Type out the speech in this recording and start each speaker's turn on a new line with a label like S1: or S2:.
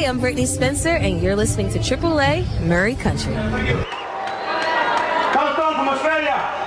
S1: Hi, I'm Brittany Spencer, and you're listening to AAA Murray Country.
S2: Come from Australia.